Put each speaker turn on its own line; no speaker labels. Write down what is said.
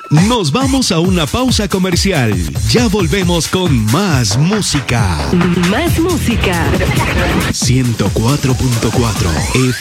Nos vamos a una pausa comercial. Ya volvemos con más música.
Más música.
104.4